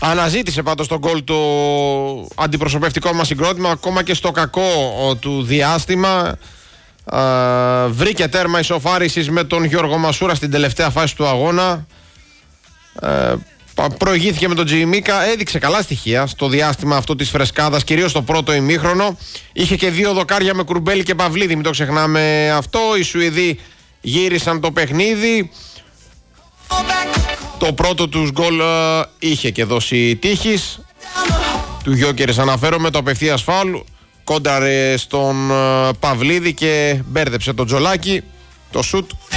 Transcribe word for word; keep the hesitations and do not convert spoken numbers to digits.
Αναζήτησε πάντως τον γκολ το αντιπροσωπευτικό μας συγκρότημα, ακόμα και στο κακό του διάστημα. Α, βρήκε τέρμα ισοφάρισης με τον Γιώργο Μασούρα στην τελευταία φάση του αγώνα. Ε, προηγήθηκε με τον Τζιμίκα, έδειξε καλά στοιχεία στο διάστημα αυτό της φρεσκάδας, κυρίως στο πρώτο ημίχρονο. Είχε και δύο δοκάρια με Κουρμπέλη και Παυλίδη, μην το ξεχνάμε αυτό. Οι Σουηδοί γύρισαν το παιχνίδι. Το πρώτο τους γκολ uh, είχε και δώσει τύχης. Του Γιόκερες αναφέρομαι, το απευθείας φάουλ. Κόνταρε στον uh, Παυλίδη και μπέρδεψε τον Τζολάκη. Το σουτ